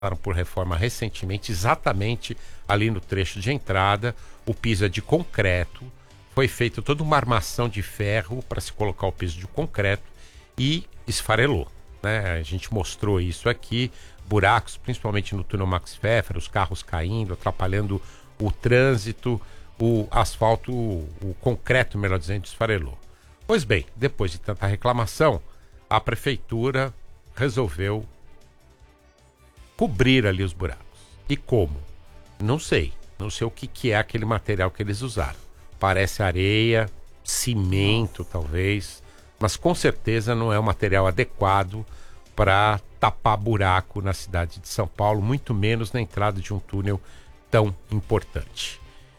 passaram por reforma recentemente, exatamente ali no trecho de entrada. O piso é de concreto, foi feita toda uma armação de ferro para se colocar o piso de concreto e esfarelou, né? A gente mostrou isso aqui, buracos, principalmente no túnel Max Pfeffer, os carros caindo, atrapalhando o trânsito, o asfalto, o concreto, melhor dizendo, esfarelou. Pois bem, depois de tanta reclamação, a prefeitura resolveu cobrir ali os buracos. E como? Não sei o que é aquele material que eles usaram. Parece areia, cimento talvez, mas com certeza não é o material adequado para tapar buraco na cidade de São Paulo, muito menos na entrada de um túnel tão importante.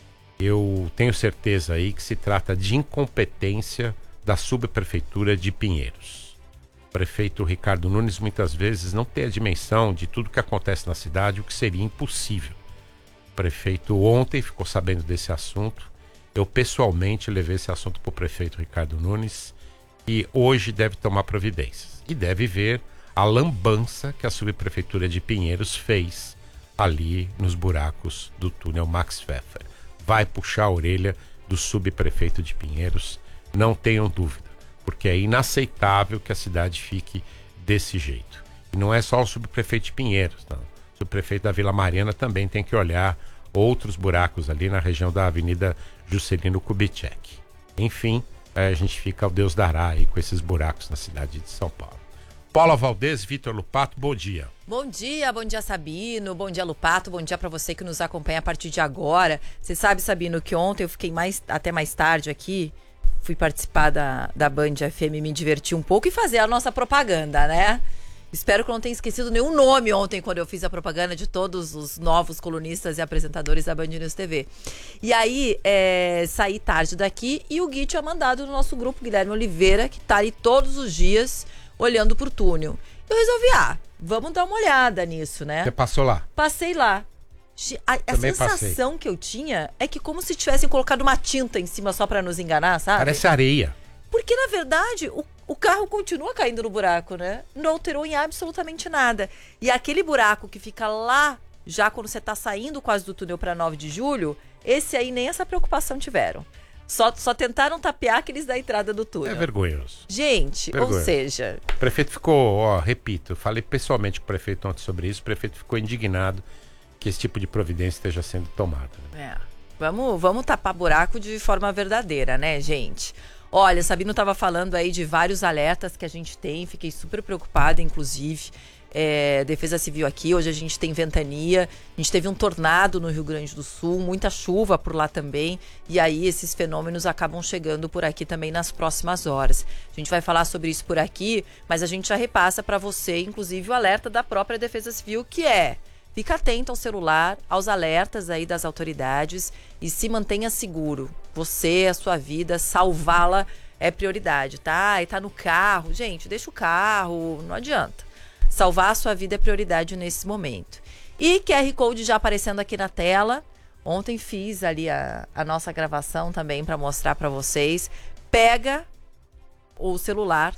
Eu tenho certeza aí que se trata de incompetência da subprefeitura de Pinheiros. O prefeito Ricardo Nunes muitas vezes não tem a dimensão de tudo que acontece na cidade, o que seria impossível. O prefeito ontem ficou sabendo desse assunto. Eu pessoalmente levei esse assunto para o prefeito Ricardo Nunes e hoje deve tomar providências. E deve ver a lambança que a subprefeitura de Pinheiros fez ali nos buracos do túnel Max Pfeffer. Vai puxar a orelha do subprefeito de Pinheiros, não tenham dúvida, porque é inaceitável que a cidade fique desse jeito. E não é só o subprefeito de Pinheiros, não. O subprefeito da Vila Mariana também tem que olhar outros buracos ali na região da Avenida Juscelino Kubitschek. Enfim, a gente fica ao Deus dará aí com esses buracos na cidade de São Paulo. Paula Valdez, Vitor Lupato, bom dia. Bom dia Sabino, bom dia Lupato, bom dia para você que nos acompanha a partir de agora. Você sabe, Sabino, que ontem eu fiquei até mais tarde aqui, fui participar da Band FM, me divertir um pouco e fazer a nossa propaganda, né? Espero que eu não tenha esquecido nenhum nome ontem quando eu fiz a propaganda de todos os novos colunistas e apresentadores da Band News TV. E aí, saí tarde daqui e o Gui tinha mandado no nosso grupo, Guilherme Oliveira, que tá aí todos os dias olhando pro túnel. Eu resolvi, vamos dar uma olhada nisso, né? Você passou lá? Passei lá. A sensação que eu tinha é que como se tivessem colocado uma tinta em cima só pra nos enganar, sabe? Parece areia. Porque, na verdade, o carro continua caindo no buraco, né? Não alterou em absolutamente nada. E aquele buraco que fica lá, já quando você tá saindo quase do túnel pra 9 de julho, esse aí nem essa preocupação tiveram. Só tentaram tapear aqueles da entrada do túnel. É vergonhoso. Gente, vergonhoso. Ou seja... O prefeito ficou, repito, falei pessoalmente com o prefeito ontem sobre isso, o prefeito ficou indignado que esse tipo de providência esteja sendo tomada. Né? Vamos tapar buraco de forma verdadeira, né, gente? Olha, Sabino estava falando aí de vários alertas que a gente tem, fiquei super preocupada, inclusive. Defesa Civil aqui, hoje a gente tem ventania, a gente teve um tornado no Rio Grande do Sul, muita chuva por lá também, e aí esses fenômenos acabam chegando por aqui também nas próximas horas. A gente vai falar sobre isso por aqui, mas a gente já repassa para você, inclusive, o alerta da própria Defesa Civil, que fica atento ao celular, aos alertas aí das autoridades e se mantenha seguro. Você, a sua vida, salvá-la é prioridade, tá? E tá no carro, gente, deixa o carro, não adianta. Salvar a sua vida é prioridade nesse momento. E QR Code já aparecendo aqui na tela. Ontem fiz ali a nossa gravação também para mostrar para vocês. Pega o celular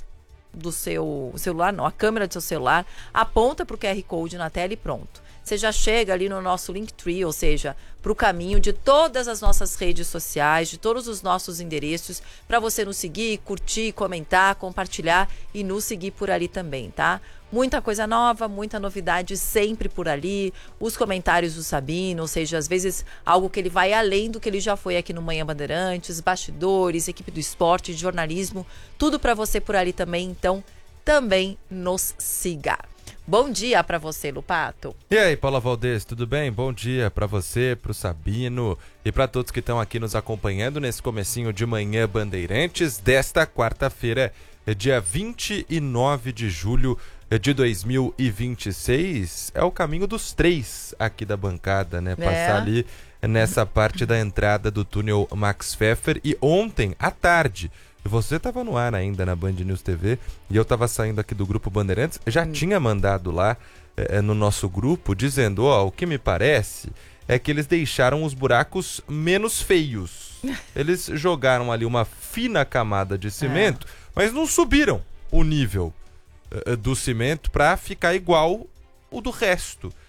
a câmera do seu celular, aponta para o QR Code na tela e pronto. Você já chega ali no nosso Linktree, ou seja, para o caminho de todas as nossas redes sociais, de todos os nossos endereços, para você nos seguir, curtir, comentar, compartilhar e nos seguir por ali também, tá? Muita coisa nova, muita novidade sempre por ali, os comentários do Sabino, ou seja, às vezes algo que ele vai além do que ele já foi aqui no Manhã Bandeirantes, bastidores, equipe do esporte, jornalismo, tudo para você por ali também, então também nos siga. Bom dia para você, Lupato. E aí, Paula Valdez, tudo bem? Bom dia para você, para o Sabino e para todos que estão aqui nos acompanhando nesse comecinho de Manhã Bandeirantes desta quarta-feira, dia 29 de julho de 2026. É o caminho dos 3 aqui da bancada, né? Passar ali nessa parte da entrada do túnel Max Pfeffer. E ontem, à tarde, você estava no ar ainda na Band News TV e eu estava saindo aqui do Grupo Bandeirantes, já tinha mandado lá no nosso grupo, dizendo, o que me parece é que eles deixaram os buracos menos feios. Eles jogaram ali uma fina camada de cimento, mas não subiram o nível do cimento para ficar igual o do resto.